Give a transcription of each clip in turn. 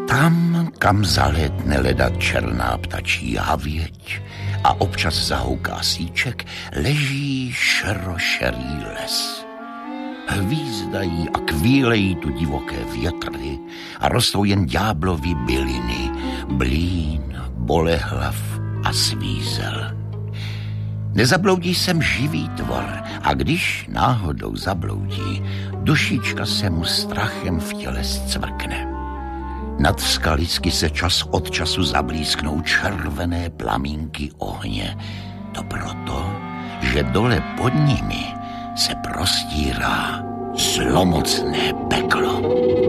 Tam, kam zalétne ledat černá ptačí havěť a občas zahouká síček, leží šerošerý les. Hvízdají a kvílejí tu divoké větry a rostou jen ďáblovy byliny, blín, bolehlav a svízel. Nezabloudí sem živý tvor a když náhodou zabloudí, dušička se mu strachem v těle zcvrkne. Nad skalisky se čas od času zablísknou červené plamínky ohně. To proto, že dole pod nimi se prostírá zlomocné peklo.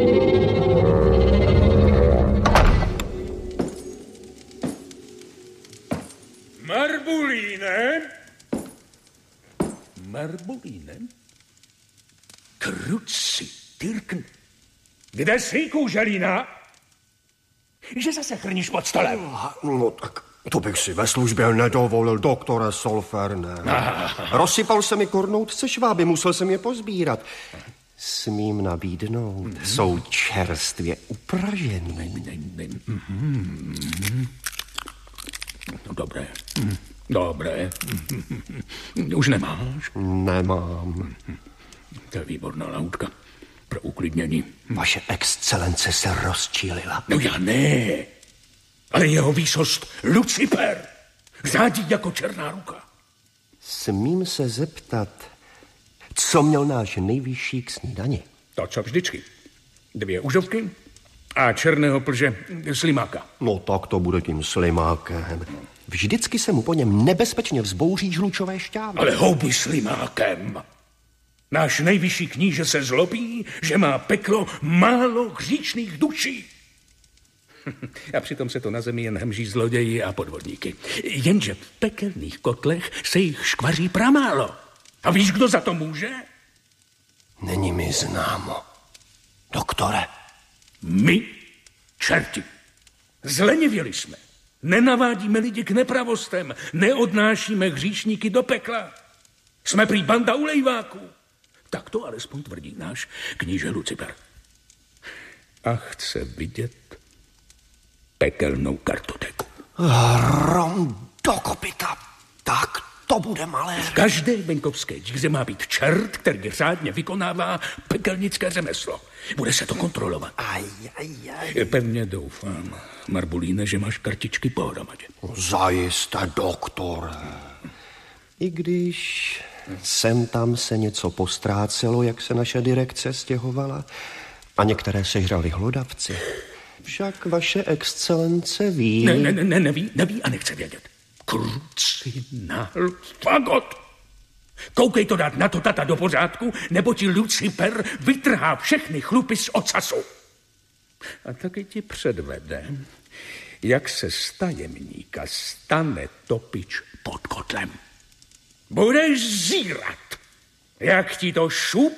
Marbulínem? Kruci, Tyrkn. Kde jsi, kůželína? Že zase chrníš pod stolem? No tak to bych si ve službě nedovolil, doktore Solferne. Rozsypal se mi kornoutce šváby, musel jsem je pozbírat. Smím nabídnout, jsou čerstvě upražený. No, dobré. Už nemáš? Nemám. To je výborná lautka pro uklidnění. Vaše excelence se rozčílila. No já ne, ale jeho výsost Lucifer řádí jako černá ruka. Smím se zeptat, co měl náš nejvyšší k snídani? To, co vždycky. 2 užovky a černého plže slimáka. No tak to bude tím slimákem. Vždycky se mu po něm nebezpečně vzbouří žlučové šťávy. Ale houby slimákem. Náš nejvyšší kníže se zlobí, že má peklo málo hříšných duší. A přitom se to na zemi jen hemží zloději a podvodníky. Jenže v pekelných kotlech se jich škvaří pramálo. A víš, kdo za to může? Není mi známo. Doktore. My, čerti. Zlenivěli jsme. Nenavádíme lidi k nepravostem. Neodnášíme hříšníky do pekla. Jsme prý banda ulejváků. Tak to alespoň tvrdí náš kníže Lucifer. A chce vidět pekelnou kartoteku. Hrom do kopyta. Tak to bude malé. V každé venkovské díře má být čert, který řádně vykonává pekelnické řemeslo. Bude se to kontrolovat. Aj. Pevně doufám, Marbulíne, že máš kartičky pohromadě. Zajisté, doktore. I když sem tam se něco postrácelo, jak se naše direkce stěhovala, a některé sežrali hlodavci. Však vaše excelence ví... Neví a nechce vědět. Kruci náhl fagot. Koukej to dát na to tata do pořádku, nebo ti Lucifer vytrhá všechny chlupy z ocasu. A taky ti předvedem, jak se z tajemníka stane topič pod kotlem. Budeš zírat, jak ti to šup